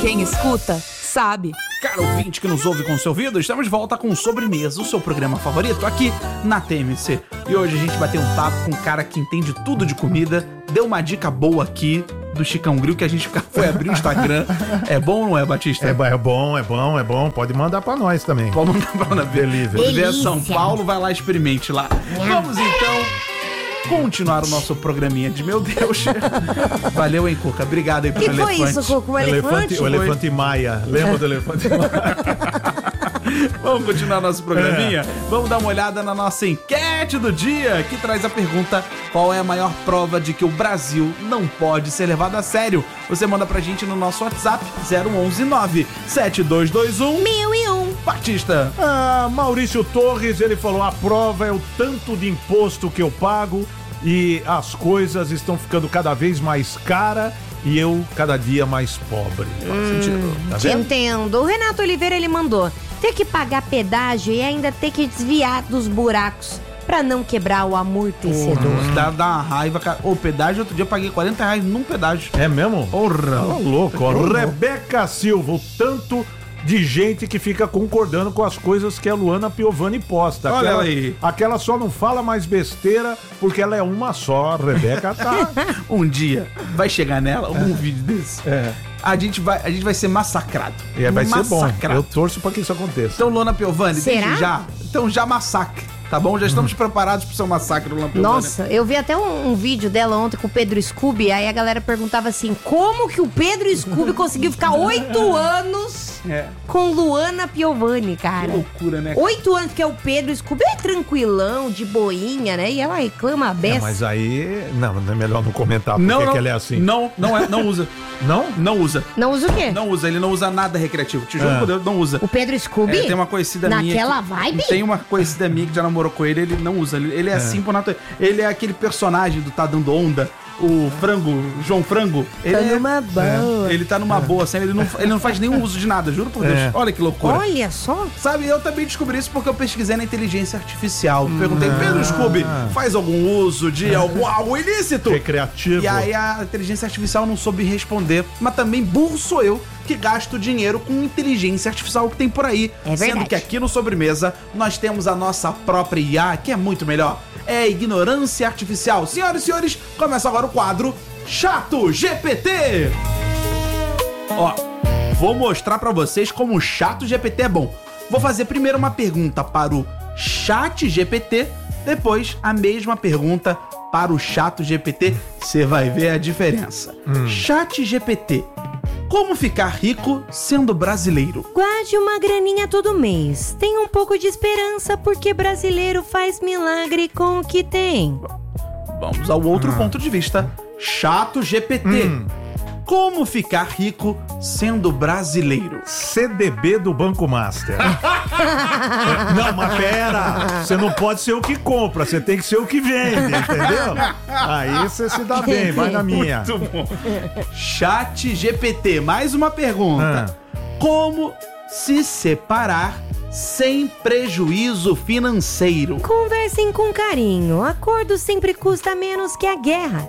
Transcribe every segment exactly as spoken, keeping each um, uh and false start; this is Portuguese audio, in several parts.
Quem escuta, sabe. Caro ouvinte que nos ouve com seu ouvido, estamos de volta com Sobremesa, o seu programa favorito aqui na T M C. E hoje a gente vai ter um papo com um cara que entende tudo de comida, deu uma dica boa aqui do Chicão Grill, que a gente foi abrir o Instagram. É bom ou não é, Batista? É, é bom, é bom, é bom. Pode mandar pra nós também. Pode mandar pra nós. Delivery. Se vier São Paulo, vai lá, experimente lá. Vamos então continuar o nosso programinha de meu Deus. Valeu, hein, Cuca? Obrigado aí pelo elefante. elefante. Que foi isso, Cuca? O elefante? elefante o elefante Maia. Lembra do elefante Maia? Vamos continuar nosso programinha? É. Vamos dar uma olhada na nossa enquete do dia, que traz a pergunta: qual é a maior prova de que o Brasil não pode ser levado a sério? Você manda pra gente no nosso WhatsApp zero um um nove sete dois dois um mil e um. Batista. Ah, Maurício Torres, ele falou: a prova é o tanto de imposto que eu pago e as coisas estão ficando cada vez mais caras e eu cada dia mais pobre. Hum, tá te entendo. O Renato Oliveira, ele mandou ter que pagar pedágio e ainda ter que desviar dos buracos pra não quebrar o amortecedor. Uhum. Dá, dá uma raiva, cara. O pedágio, outro dia eu paguei quarenta reais num pedágio. É mesmo? Porra. Tá louco. Ó. Rebeca Silva, o tanto de gente que fica concordando com as coisas que a Luana Piovani posta. Olha aquela, aí. Aquela só não fala mais besteira porque ela é uma só. A Rebeca tá... Um dia vai chegar nela um é. vídeo desse. É. A gente, vai, a gente vai ser massacrado. É, vai massacrado. ser bom. Eu torço pra que isso aconteça. Então, Luana Piovani, Será? desde já. Então já massacre, tá bom? Já estamos preparados pro seu massacre, Luana Piovani. Nossa, eu vi até um, um vídeo dela ontem com o Pedro Scooby, aí a galera perguntava assim, como que o Pedro Scooby conseguiu ficar oito anos é. com Luana Piovani, cara? Que loucura, né? Oito anos, que é o Pedro Scooby é tranquilão, de boinha, né? E ela reclama a beça. É, mas aí, não, não é melhor não comentar porque não, não, que ela é assim. Não, não, é, não usa. Não? Não usa. Não usa o quê? Não usa, ele não usa nada recreativo. Te juro Ah. por Deus, não usa. O Pedro Scooby? É, tem uma conhecida minha. Naquela que, vibe? Tem uma conhecida minha que já namorou com ele, ele não usa. Ele, ele é, é assim por natureza. Ele é aquele personagem do Tá Dando Onda. O Frango, João Frango, ele tá é, numa boa. É, ele tá numa é. boa, assim, ele não, ele não faz nenhum uso de nada, juro por Deus. É. Olha que loucura. Olha só. Sabe, eu também descobri isso porque eu pesquisei na inteligência artificial. Perguntei, Pedro Scooby, faz algum uso de algum algo ilícito? Recreativo. E aí a inteligência artificial não soube responder. Mas também burro sou eu que gasto dinheiro com inteligência artificial que tem por aí. É verdade. Sendo que aqui no Sobremesa nós temos a nossa própria I A, que é muito melhor. É a ignorância artificial. Senhoras e senhores, começa agora o quadro Chato G P T. Ó, vou mostrar pra vocês como o Chato G P T é bom. Vou fazer primeiro uma pergunta para o Chat G P T, depois a mesma pergunta para o Chato G P T. Você vai ver a diferença. Hum. Chat G P T. Como ficar rico sendo brasileiro? Guarde uma graninha todo mês. Tenha um pouco de esperança, porque brasileiro faz milagre com o que tem. Vamos ao outro hum. ponto de vista. Chato G P T. Hum. Como ficar rico sendo brasileiro? C D B do Banco Master. Não, mas pera. Você não pode ser o que compra, você tem que ser o que vende, entendeu? Aí você se dá bem, vai na minha. Muito bom. Chat G P T, mais uma pergunta. Ah. Como se separar sem prejuízo financeiro? Conversem com carinho. Acordo sempre custa menos que a guerra.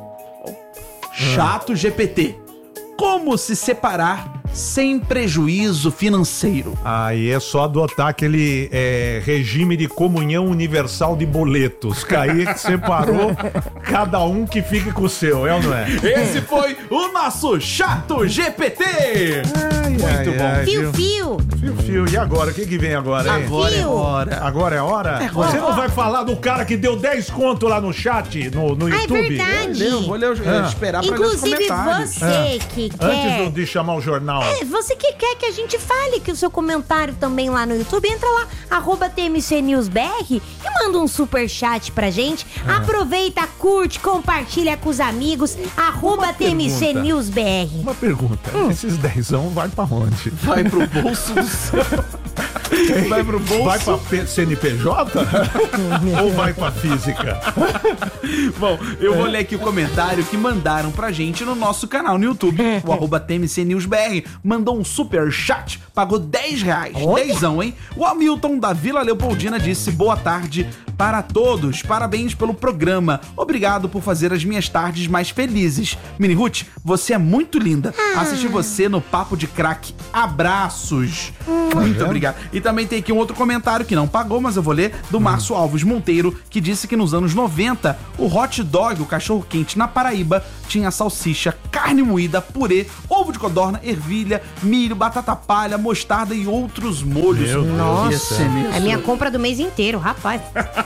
Chato G P T. Como se separar sem prejuízo financeiro? Aí é só adotar aquele é, regime de comunhão universal de boletos. Que aí separou, cada um que fique com o seu, é ou não é? Esse foi o nosso Chato G P T! Ai, Muito ai, bom. ai, fio, fio. Fio, fio. E agora? O que que vem agora, hein? Agora é hora. Agora é hora? É agora. Você não vai falar do cara que deu dez conto lá no chat, no, no YouTube? Ah, é verdade. Eu vou ler, eu vou ah. esperar pra Inclusive ler os comentários. você ah. que quer... Antes de chamar o jornal. É, você que quer que a gente fale que o seu comentário também lá no YouTube, entra lá, arroba T M C News B R e manda um superchat pra gente. Ah. Aproveita, curte, compartilha com os amigos, arroba T M C News B R. Uma pergunta, hum. esses dezão vai pra onde? Vai pro bolso do céu. Vai pro bolso. Vai pra C N P J? Ou vai pra física? Bom, eu vou ler aqui o comentário que mandaram pra gente no nosso canal no YouTube. O arroba T M C News B R mandou um super chat, pagou dez reais. Dezão, hein? O Hamilton da Vila Leopoldina disse: boa tarde, para todos, parabéns pelo programa. Obrigado por fazer as minhas tardes mais felizes. Mini Ruth, você é muito linda. Assisti você no Papo de Crack. Abraços. Muito obrigado. E também tem aqui um outro comentário que não pagou, mas eu vou ler, do Márcio Alves Monteiro, que disse que nos anos noventa, o hot dog, o cachorro quente na Paraíba, tinha salsicha, carne moída, purê, ovo de codorna, ervilha, milho, batata palha, mostarda e outros molhos. Meu Deus Nossa, do céu. é minha compra do mês inteiro, rapaz.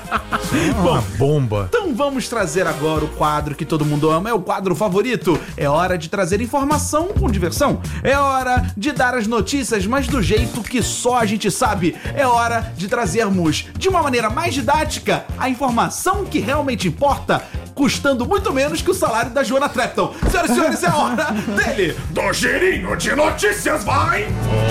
Uma bomba. Então vamos trazer agora o quadro que todo mundo ama, é o quadro favorito. É hora de trazer informação com diversão. É hora de dar as notícias, mas do jeito que só a gente sabe. É hora de trazermos, de uma maneira mais didática, a informação que realmente importa, custando muito menos que o salário da Joana Trepton. Senhoras e senhores, é hora dele, do girinho de notícias, vai!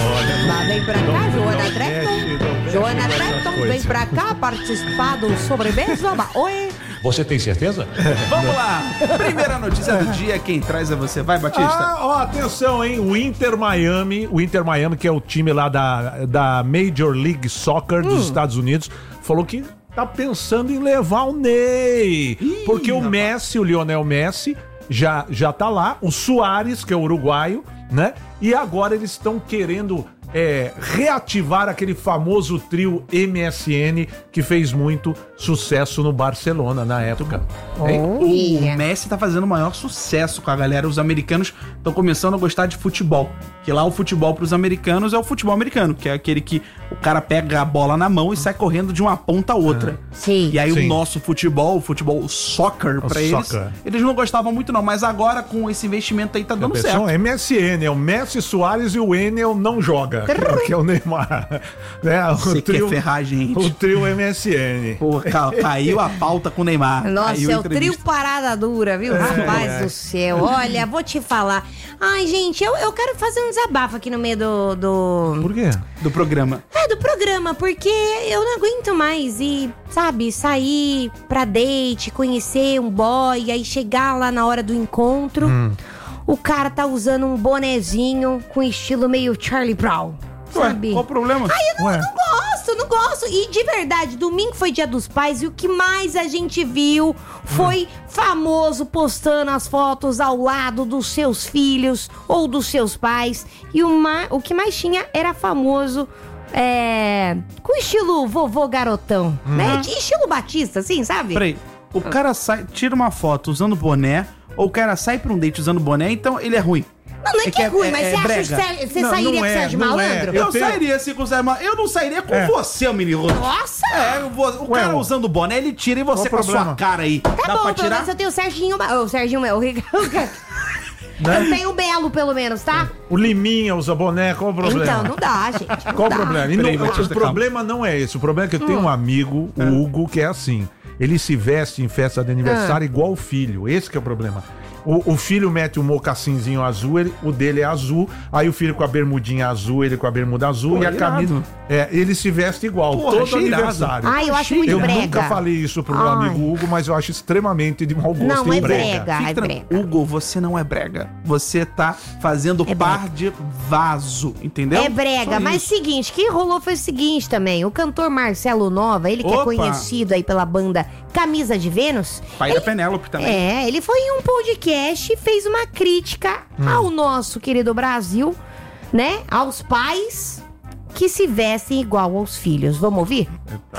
Lá vem pra cá, Joana Não Trepton. mexe, não mexe Joana com essas Trepton, vem coisas. pra cá participar do Sobremesa. Oi. Você tem certeza? Vamos lá! Primeira notícia do dia, quem traz é você. Vai, Batista. Ah, ó, atenção, hein? O Inter Miami, o Inter Miami, que é o time lá da, da Major League Soccer dos Estados Unidos, falou que tá pensando em levar o Ney. Ih, porque o rapaz. Messi, o Lionel Messi, já, já tá lá. O Suárez, que é o uruguaio, né? E agora eles estão querendo é, reativar aquele famoso trio M S N que fez muito sucesso no Barcelona na época. Hein? O Olha. Messi tá fazendo o maior sucesso com a galera. Os americanos estão começando a gostar de futebol. Que lá o futebol pros americanos é o futebol americano, que é aquele que o cara pega a bola na mão e sai correndo de uma ponta a outra. Sim. E aí Sim. o nosso futebol, o futebol o soccer pra eles, soccer. eles não gostavam muito não, mas agora com esse investimento aí tá dando Atenção, certo. M S N, é o Messi, Suárez e o Enel não joga, que é o Neymar. Né? O Você quer ferrar a gente. O trio M S N. Pô, ca- caiu a pauta com o Neymar. Nossa, caiu a é o entrevista. trio parada dura, viu? Rapaz do céu. Olha, vou te falar. Ai, gente, eu, eu quero fazer um desabafo aqui no meio do... do... Por quê? do programa. É, do programa, porque eu não aguento mais ir, sabe, sair pra date, conhecer um boy, aí chegar lá na hora do encontro, o cara tá usando um bonezinho com estilo meio Charlie Brown, Ué, sabe? qual o problema? Ai, eu não, Ué. não gosto, não gosto. E de verdade, domingo foi dia dos pais e o que mais a gente viu foi famoso postando as fotos ao lado dos seus filhos ou dos seus pais. E o, ma- o que mais tinha era famoso é, com estilo vovô garotão, né? De estilo Batista, assim, sabe? Peraí, o cara sai, tira uma foto usando boné, ou o cara sai pra um date usando boné, então ele é ruim. Não, não é É que é que é- ruim, é- mas é você acha brega. que você, você Não, sairia não com é, Sérgio não é. Malandro? Eu, Eu tenho- sairia assim com o Zé Malandro. Eu não sairia com É. você, menino. Nossa! É, eu vou- o Ué, cara o- usando boné, ele tira e você Qual com o a sua problema? cara aí. Tá Dá bom, pra pelo tirar? menos eu tenho o Serginho... Ba- O Serginho é o Ricardo. Eu tenho o Belo, pelo menos, tá? O Liminha usa boné, qual o problema? Então, não dá, gente. não Qual o dá. problema? E Peraí, não- Batista, o problema não é esse. O problema é que eu tenho um amigo, o Hugo, que é assim. Ele se veste em festa de aniversário igual o filho. Esse que é o problema. O, o filho mete um mocassinzinho azul, ele- o dele é azul. Aí o filho com a bermudinha azul, ele com a bermuda azul. Pô, e a irado. camisa. É, ele se veste igual, Porra, todo achei irado. aniversário. Ai, eu acho muito eu brega. nunca falei isso pro meu Ai. amigo Hugo, mas eu acho extremamente de mau gosto. Não, e é brega, Fique é tran- brega. Hugo, você não é brega. Você tá fazendo É par de vaso, entendeu? É brega, Só mas isso. seguinte, que rolou foi o seguinte também. O cantor Marcelo Nova, ele que é Opa. conhecido aí pela banda Camisa de Vênus. Pai da Penélope também. É, ele foi em um podcast e fez uma crítica Hum. ao nosso querido Brasil, né? Aos pais que se vestem igual aos filhos. Vamos ouvir?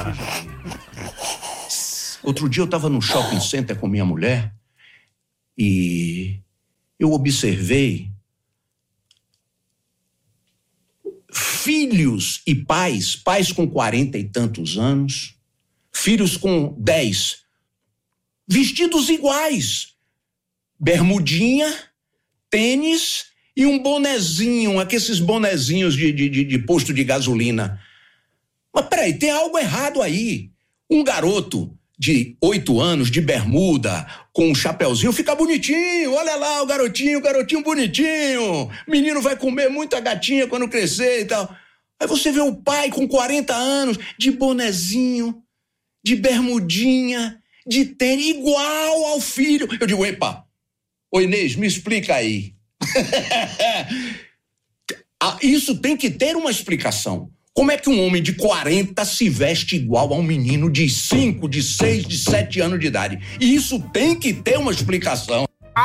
Outro dia eu estava no shopping center com minha mulher e eu observei filhos e pais, pais com quarenta e tantos anos, filhos com dez, vestidos iguais, bermudinha, tênis e um bonezinho, aqueles bonezinhos de, de, de, de posto de gasolina. Mas peraí, tem algo errado aí. Um garoto de oito anos, de bermuda, com um chapeuzinho, fica bonitinho. Olha lá o garotinho, o garotinho bonitinho. Menino vai comer muita gatinha quando crescer e tal. Aí você vê o pai com quarenta anos, de bonezinho, de bermudinha, de tênis, igual ao filho. Eu digo, epa, ô Inês, me explica aí. Ah, isso tem que ter uma explicação. Como é que um homem de quarenta se veste igual a um menino de cinco, de seis, de sete anos de idade? E isso tem que ter uma explicação.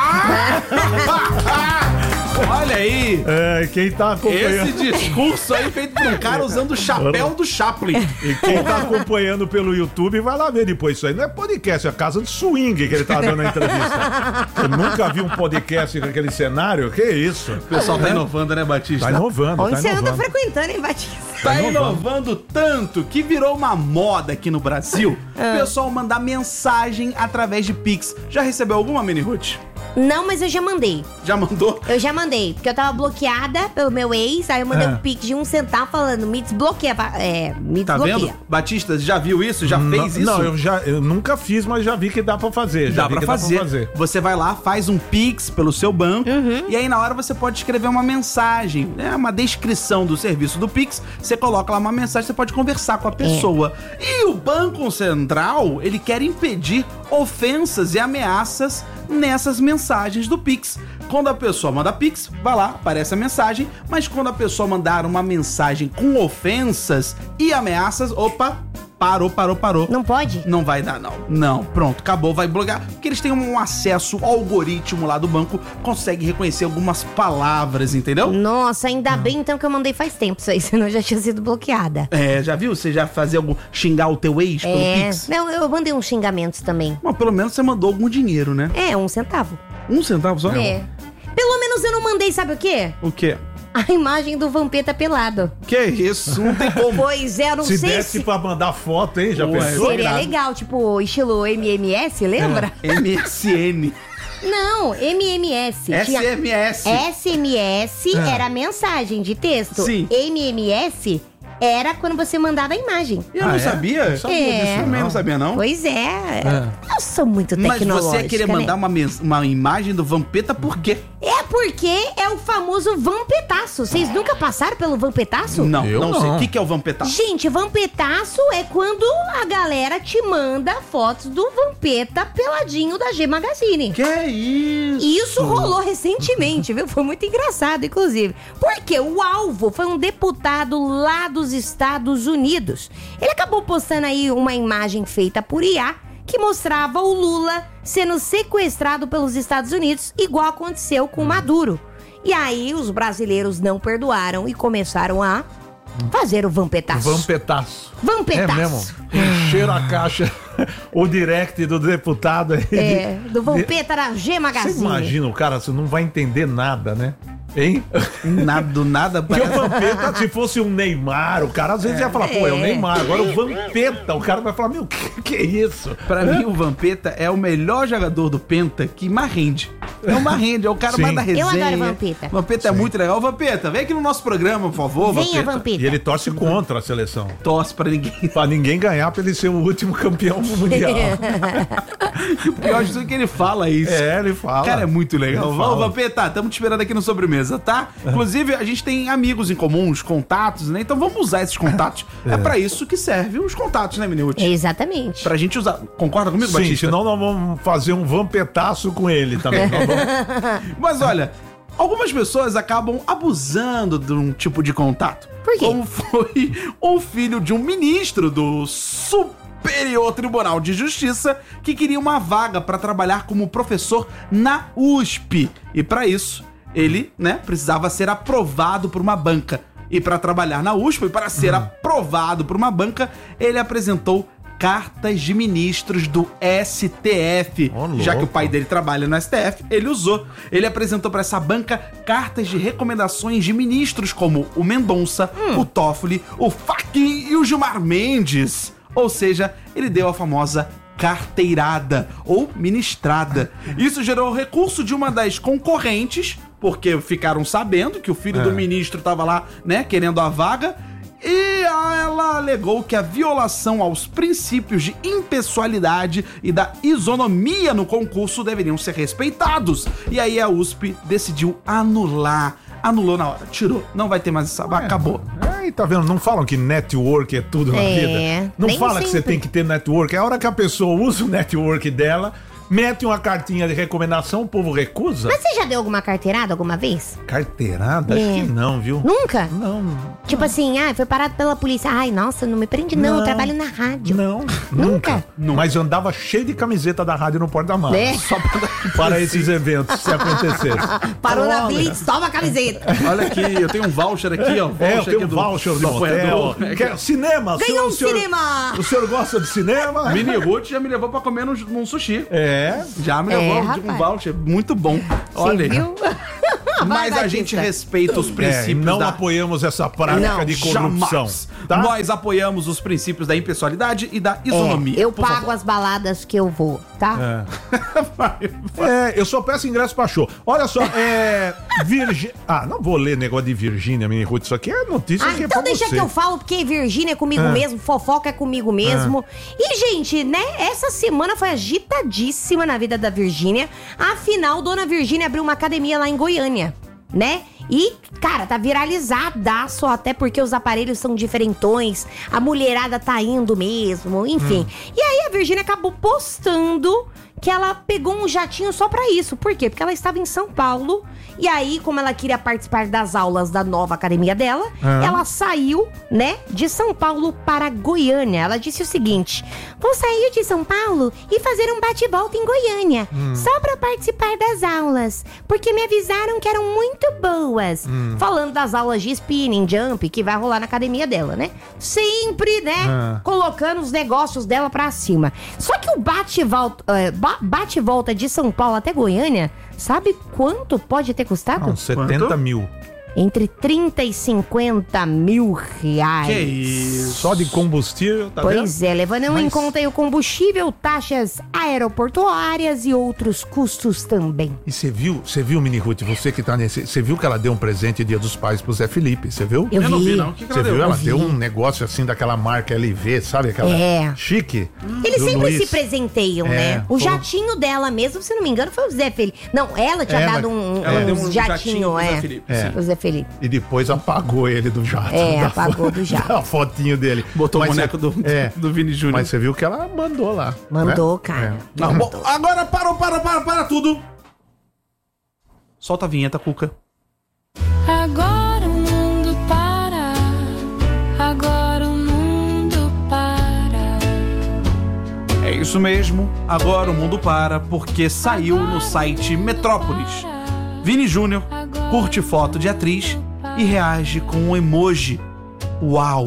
Olha aí! É, quem tá acompanhando... Esse discurso aí feito por um cara usando o chapéu do Chaplin. E quem tá acompanhando pelo YouTube vai lá ver depois. Isso aí não é podcast, é a casa de swing que ele tá dando a entrevista. Eu nunca vi um podcast com aquele cenário. Que isso? O pessoal tá inovando, né, Batista? Tá inovando, Onde tá você inovando. anda frequentando, hein, Batista? Tá inovando tanto que virou uma moda aqui no Brasil o pessoal mandar mensagem através de Pix. Já recebeu alguma, Mini Ruth? Não, mas eu já mandei. Já mandou? Eu já mandei, porque eu tava bloqueada pelo meu ex, aí eu mandei É. um pix de um centavo falando, me desbloqueia, é, me Tá desbloqueia. vendo? Batista, já viu isso? Já não, fez isso? Não, eu, já, eu nunca fiz, mas já vi que dá pra fazer. Já Dá vi pra que fazer. Você vai lá, faz um Pix pelo seu banco Uhum. e aí na hora você pode escrever uma mensagem, né? Uma descrição do serviço do Pix. Você coloca lá uma mensagem, você pode conversar com a pessoa. E o Banco Central, ele quer impedir ofensas e ameaças nessas mensagens do Pix. Quando a pessoa manda Pix, vai lá, aparece a mensagem, mas quando a pessoa mandar uma mensagem com ofensas e ameaças, opa, parou, parou, parou. Não pode? Não vai dar, não. Não, pronto, acabou, vai bloquear. Porque eles têm um acesso ao algoritmo lá do banco, consegue reconhecer algumas palavras, entendeu? Nossa, ainda bem então que eu mandei faz tempo isso aí, senão eu já tinha sido bloqueada. É, já viu? Você já fazia algum xingar o teu ex pelo É, Pix? não, eu mandei uns xingamentos também. Mas pelo menos você mandou algum dinheiro, né? É, um centavo. Um centavo só? É. Pelo menos eu não mandei, sabe o quê? O quê? A imagem do Vampeta pelado. Que isso? Não tem como. Pois é, eu não Se sei desse se... pra mandar foto, hein? Já Ué, pensou? Seria Nada. legal, tipo, estilo M M S, lembra? M S N. Não, M M S. Tinha- S M S. S M S É. era mensagem de texto. Sim. M M S era quando você mandava a imagem. Eu Ah, não é? sabia? Não sabia É. disso, Também não sabia, não. Pois é. Eu sou muito Mas tecnológica, você ia querer mandar né? uma, mens- uma imagem do Vampeta por quê? É porque é o famoso vampetaço. Vocês nunca passaram pelo vampetaço? Não, Eu não, não. sei. O que, que é o Vampeta? Gente, vampetaço é quando a galera te manda fotos do Vampeta peladinho da G Magazine. Que é isso? E isso rolou recentemente, viu? Foi muito engraçado, inclusive. Porque o alvo foi um deputado lá dos Estados Unidos. Ele acabou postando aí uma imagem feita por I A que mostrava o Lula sendo sequestrado pelos Estados Unidos, igual aconteceu com o Maduro. E aí os brasileiros não perdoaram e começaram a fazer o vampetaço. Vampetaço. Vampetaço. É mesmo? Encheram a caixa, o direct do deputado aí. É, do Vampeta da G Você Magazine. imagina o cara, você não vai entender nada, né? Hein? Nada, do nada Porque o parece... Vampeta, se fosse um Neymar, o cara às vezes ia falar, pô, é o Neymar. Agora o Vampeta, o cara vai falar, meu, que, que é isso? Pra mim, o Vampeta é o melhor jogador do Penta que mais rende. É o mais rende, é o cara Sim. mais da resenha. Eu adoro Vampeta. Vampeta é muito legal. Vampeta, vem aqui no nosso programa, por favor, Venha, Vampeta. Vampeta. E ele torce contra a seleção. Torce pra ninguém. Pra ninguém ganhar, pra ele ser o último campeão mundial. Eu acho que ele fala isso. É, ele fala. Cara, é muito legal. Ele Vamos, fala. Vampeta, estamos te esperando aqui no Sobremesa, tá? Inclusive, a gente tem amigos em comuns, contatos, né? Então vamos usar esses contatos. É, pra isso que servem os contatos, né, Minute? Exatamente. Pra gente usar. Concorda comigo, Sim, Batista? senão nós vamos fazer um vampetaço com ele também. Nós vamos- Mas olha, algumas pessoas acabam abusando de um tipo de contato. Por quê? Como foi o filho de um ministro do Superior Tribunal de Justiça que queria uma vaga para trabalhar como professor na U S P. E para isso, ele, né, precisava ser aprovado por uma banca. E para trabalhar na U S P, e para ser aprovado por uma banca, ele apresentou cartas de ministros do S T F. Ô, Já que o louco. pai dele trabalha no S T F, ele usou. Ele apresentou para essa banca cartas de recomendações de ministros como o Mendonça, o Toffoli, o Fachin e o Gilmar Mendes. Ou seja, ele deu a famosa carteirada ou ministrada. Isso gerou o recurso de uma das concorrentes, porque ficaram sabendo que o filho É. do ministro estava lá, né, querendo a vaga. E ela alegou que a violação aos princípios de impessoalidade e da isonomia no concurso deveriam ser respeitados. E aí a U S P decidiu anular. Anulou na hora, tirou. Não vai ter mais essa vaga, acabou. Aí, tá vendo? Não falam que network é tudo na É, vida. Não nem fala que você sempre. tem que ter network. É a hora que a pessoa usa o network dela, mete uma cartinha de recomendação, o povo recusa. Mas você já deu alguma carteirada alguma vez? Carteirada? É. Acho que não, viu? Nunca? Não. Tipo assim, ah, foi parado pela polícia. Ai, nossa, não me prende não, Não. eu trabalho na rádio. Não, Nunca? nunca. Mas eu andava cheio de camiseta da rádio no porta-malas. É. Só pra, para esses eventos, se acontecesse. Parou na Olha. blitz, toma a camiseta. Olha aqui, eu tenho um voucher aqui, ó. É, eu Voucher tenho aqui um do- voucher de do motel. apoiador. Quer cinema? Ganhou O um senhor- cinema! O senhor gosta de cinema? Mini Ruth já me levou pra comer num, num sushi. É. Já me É, levou um rapaz. voucher muito bom. Olha Você aí. viu? Mas Vai, a gente Batista. respeita os É, princípios não da... apoiamos essa prática Não, de corrupção. Jamais. Tá? Nós apoiamos os princípios da impessoalidade e da isonomia. É, eu Por pago favor. as baladas que eu vou, tá? É, eu só peço ingresso pra show. Olha só, é. Virgínia. Ah, não vou ler negócio de Virgínia, Mini Ruth. Isso aqui é notícia Ah, que é então pra deixa você. que eu falo, porque Virgínia é comigo Ah. mesmo, fofoca é comigo mesmo. E, gente, né, essa semana foi agitadíssima na vida da Virgínia. Afinal, Dona Virgínia abriu uma academia lá em Goiânia, né? E, cara, tá viralizadaço, até porque os aparelhos são diferentões, a mulherada tá indo mesmo, enfim. E aí a Virgínia acabou postando que ela pegou um jatinho só pra isso. Por quê? Porque ela estava em São Paulo. E aí, como ela queria participar das aulas da nova academia dela, Ah. ela saiu, né, de São Paulo para Goiânia. Ela disse o seguinte: vou sair de São Paulo e fazer um bate-volta em Goiânia, só pra participar das aulas, porque me avisaram que eram muito boas. Falando das aulas de spinning, jump, que vai rolar na academia dela, né? Sempre, né, Ah. colocando os negócios dela pra cima. Só que o bate-volta eh, ba- bate-volta de São Paulo até Goiânia, sabe quanto pode ter custado? Não, setenta Quanto? mil. Entre trinta e cinquenta mil reais. Que isso? Só de combustível, tá vendo? Pois é, levando em Mas- conta aí o combustível, taxas aeroportuárias e outros custos também. E você viu, você viu, Mini Ruth, você que tá nesse. Você viu que ela deu um presente Dia dos Pais pro Zé Felipe, você viu? Eu, Eu não vi, vi. não. O que, que Você ela viu? deu? Ela vi. deu um negócio assim daquela marca L V, sabe? Aquela É. chique. Eles do sempre Luiz. se presenteiam, É, né? O pô. jatinho dela mesmo, se não me engano, foi o Zé Felipe. Não, ela tinha Ela- dado um, ela um deu um jatinho jatinho, pro Zé é. Felipe, É. sim. O Zé Felipe. E depois apagou ele do jato. É, Da apagou fo- do jato. da fotinho dele. Botou Mas o boneco você- do, é, do Vini Júnior. Mas você viu que ela mandou lá. Mandou, né? cara. É. Não, bom, agora parou, para, para, para tudo. Solta a vinheta, Cuca. Agora o mundo para, agora o mundo para. É isso mesmo, agora o mundo para, porque saiu no site Metrópolis. Vini Júnior curte foto de atriz e reage com um emoji. Uau!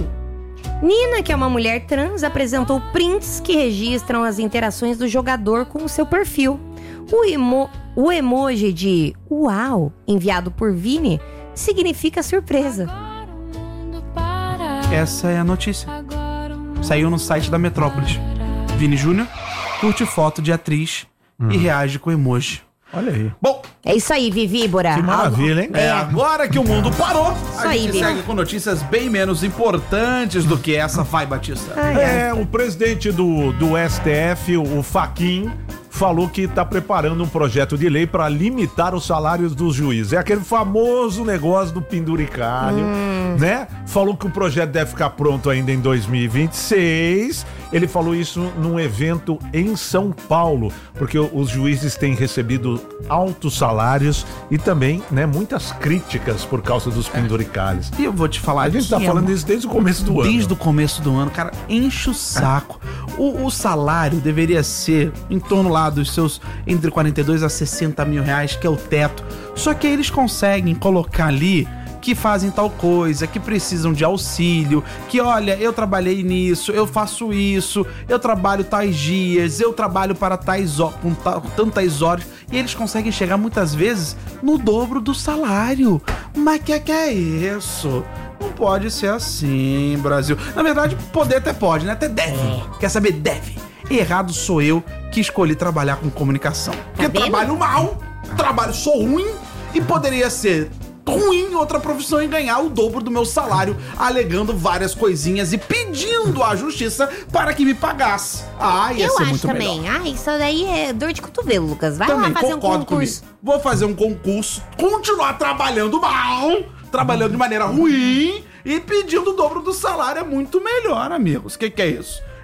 Nina, que é uma mulher trans, apresentou prints que registram as interações do jogador com o seu perfil. O, emo o emoji de uau, enviado por Vini, significa surpresa. Agora o mundo para, Essa é a notícia. agora o mundo Saiu no site da Metrópolis. Vini Júnior curte foto de atriz e reage com emoji. Olha aí. Bom, É isso aí, Vivíbora. Que maravilha, hein? é agora que o mundo parou, a aí, gente Vivi. segue com notícias bem menos importantes do que essa. Vai, Batista. Ai, ai. É, o presidente do, do S T F, o Fachin, falou que está preparando um projeto de lei para limitar os salários dos juízes. É aquele famoso negócio do penduricalho, né? Falou que o projeto deve ficar pronto ainda em dois mil e vinte e seis. Ele falou isso num evento em São Paulo, porque os juízes têm recebido altos salários e também, né, muitas críticas por causa dos penduricalhos. E eu vou te falar A gente tá que é falando uma- isso desde o começo do ano. Desde o começo do ano, cara, enche o saco. O, o salário deveria ser em torno lá dos seus entre quarenta e dois a sessenta mil reais, que é o teto. Só que aí eles conseguem colocar ali que fazem tal coisa, que precisam de auxílio, que olha, eu trabalhei nisso, eu faço isso, eu trabalho tais dias, eu trabalho para tais ho- com ta- tantas horas, e eles conseguem chegar muitas vezes no dobro do salário. Mas que que é isso? Não pode ser assim, Brasil. Na verdade, poder até pode, né? Até deve. Quer saber? Deve. Errado sou eu que escolhi trabalhar com comunicação. Porque vendo? trabalho mal, trabalho sou ruim e poderia ser ruim em outra profissão e ganhar o dobro do meu salário, alegando várias coisinhas e pedindo à justiça para que me pagasse. Ah, ia Eu ser acho muito também. melhor. Ah, isso daí é dor de cotovelo, Lucas. Vai Também lá fazer um concordo concurso. comigo. Vou fazer um concurso, continuar trabalhando mal, trabalhando de maneira ruim e pedindo o dobro do salário é muito melhor, amigos. O que, que é isso?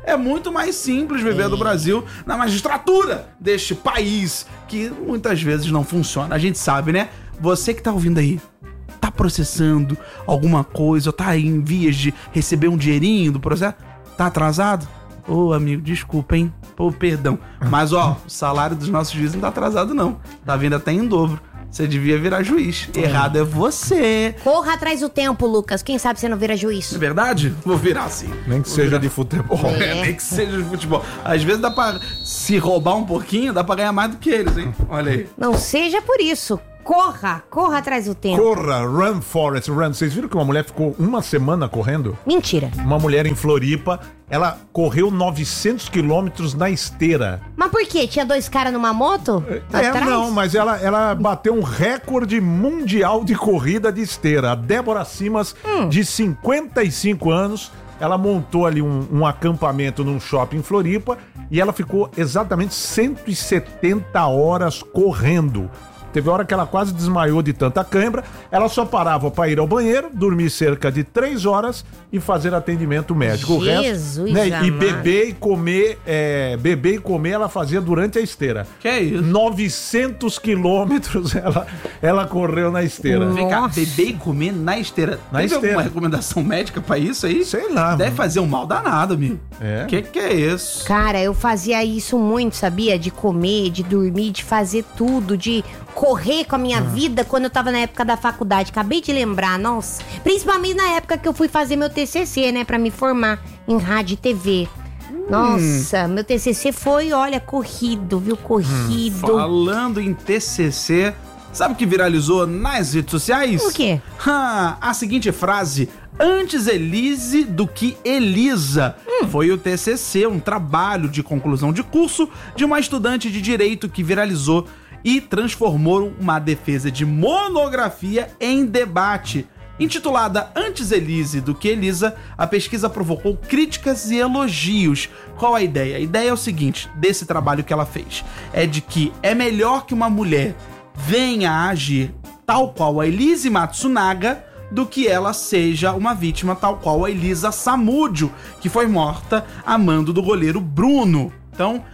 É muito mais simples viver no Brasil na magistratura deste país que muitas vezes não funciona. A gente sabe, né? Você que tá ouvindo aí, tá processando alguma coisa, ou tá aí em vias de receber um dinheirinho do processo, tá atrasado? Ô, amigo, desculpa, hein? Pô, perdão. Mas, ó, o salário dos nossos juízes não tá atrasado, não. Tá vindo até em dobro. Você devia virar juiz. Errado é você. Corra atrás do tempo, Lucas. Quem sabe você não vira É juiz. verdade? Vou virar sim. Nem que Vou seja virar. de futebol. É, nem que seja de futebol. Às vezes dá pra se roubar um pouquinho, dá pra ganhar mais do que eles, hein? Olha aí. Não seja por isso. Corra, corra atrás do tempo. Corra, run, Forrest, run. Vocês viram que uma mulher ficou uma semana correndo? Mentira. Uma mulher em Floripa, ela correu novecentos quilômetros na esteira. Mas por quê? Tinha dois caras numa moto? É, Atrás? não, mas ela, ela bateu um recorde mundial de corrida de esteira. A Débora Simas, Hum. de cinquenta e cinco anos, ela montou ali um, um acampamento num shopping em Floripa e ela ficou exatamente cento e setenta horas correndo. Teve hora que ela quase desmaiou de tanta cãibra. Ela só parava para ir ao banheiro, dormir cerca de três horas e fazer atendimento médico. O Jesus resto, né, e amado. beber e comer, é, beber e comer ela fazia durante a esteira. Que é isso? novecentos quilômetros ela, ela correu na esteira. Vem cá, Nossa. beber e comer na esteira. Na Teve esteira. alguma recomendação médica pra isso aí? Sei lá. Deve mano. fazer um mal danado, amigo. É? Que que é isso? Cara, eu fazia isso muito, sabia? De comer, de dormir, de fazer tudo, de correr com a minha vida quando eu tava na época da faculdade. Acabei de lembrar, nossa. Principalmente na época que eu fui fazer meu T C C, né? Pra me formar em rádio e T V. Nossa, meu T C C foi, olha, corrido, viu? Corrido. Falando em T C C, sabe o que viralizou nas redes sociais? O quê? Ah, a seguinte frase: antes Elise do que Elisa. Foi o T C C, um trabalho de conclusão de curso de uma estudante de direito que viralizou e transformou uma defesa de monografia em debate. Intitulada Antes Elise do que Elisa, a pesquisa provocou críticas e elogios. Qual a ideia? A ideia é o seguinte, desse trabalho que ela fez, é de que é melhor que uma mulher venha a agir tal qual a Elise Matsunaga do que ela seja uma vítima tal qual a Elisa Samúdio, que foi morta a mando do goleiro Bruno. Então,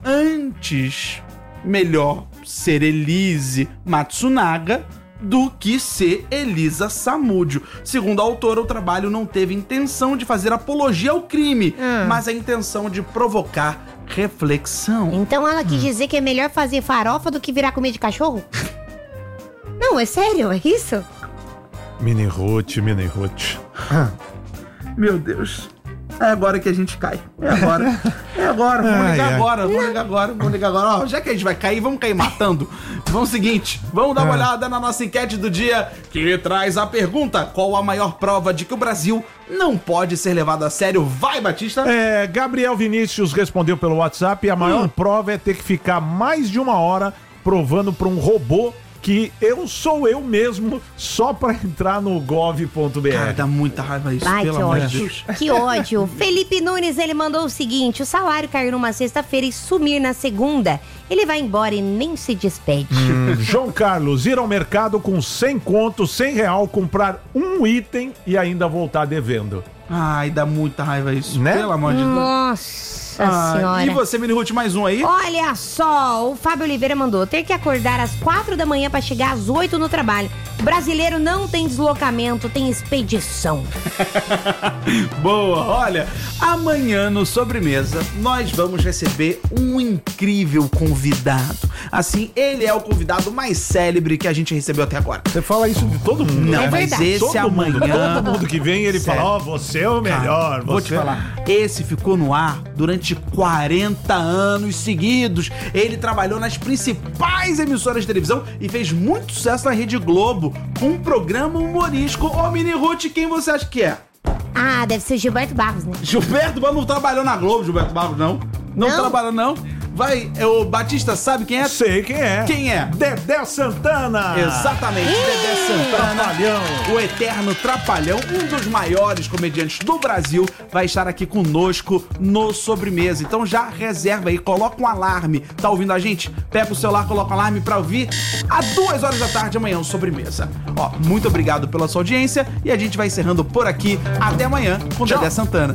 antes, melhor ser Elise Matsunaga do que ser Elisa Samúdio. Segundo a autora, o trabalho não teve intenção de fazer apologia ao crime, Hum. mas a intenção de provocar reflexão. Então ela quis dizer que é melhor fazer farofa do que virar comida de cachorro? Não, é sério, é isso? Mini Ruth, Mini Ruth. Meu Deus. É agora que a gente cai. É agora. É agora. Vamos Ai, ligar ai. agora. Vamos ligar agora. Vamos ligar agora. Ó, já que a gente vai cair, vamos cair matando. Vamos o seguinte. Vamos dar uma olhada na nossa enquete do dia, que traz a pergunta: qual a maior prova de que o Brasil não pode ser levado a sério? Vai, Batista. É, Gabriel Vinícius respondeu pelo WhatsApp e a maior Hum. prova é ter que ficar mais de uma hora provando para um robô que eu sou eu mesmo só para entrar no gov ponto br. Cara, dá muita raiva isso, Ai, pelo que amor de ódio. Deus. Que ódio. Felipe Nunes, ele mandou o seguinte: o salário cair numa sexta-feira e sumir na segunda. Ele vai embora e nem se despede. Hum, João Carlos, ir ao mercado com cem contos, cem real, comprar um item e ainda voltar devendo. Ai, dá muita raiva isso, Né? pelo amor de Deus. Nossa Ah, senhora. e você, Mini Ruth, mais um aí? Olha só, o Fábio Oliveira mandou ter que acordar às quatro da manhã para chegar às oito no trabalho. O brasileiro não tem deslocamento, tem expedição. Boa, olha, amanhã no Sobremesa nós vamos receber um incrível convidado. Assim, ele é o convidado mais célebre que a gente recebeu até agora. Você fala isso de todo mundo, Não, né? mas verdade. esse Todo mundo, amanhã... todo mundo que vem, ele Sério. fala, ó, você é o melhor. Cara, vou você... te falar, esse ficou no ar durante quarenta anos seguidos. Ele trabalhou nas principais emissoras de televisão e fez muito sucesso na Rede Globo com um programa humorístico. Ô, Mini Ruth, quem você acha que é? Ah, deve ser Gilberto Barros, né? Gilberto Barros não trabalhou na Globo, Gilberto Barros, não. Não, Não? trabalhou, não. Vai, é o Batista sabe quem é? Sei quem é. Quem é? Dedé Santana. Exatamente, Dedé Santana, Trapalhão. o eterno Trapalhão, um dos maiores comediantes do Brasil, vai estar aqui conosco no Sobremesa. Então já reserva aí, coloca um alarme. Tá ouvindo a gente? Pega o celular, coloca um alarme pra ouvir às duas horas da tarde amanhã o Sobremesa. Ó, muito obrigado pela sua audiência e a gente vai encerrando por aqui. Até amanhã com Tchau. Dedé Santana.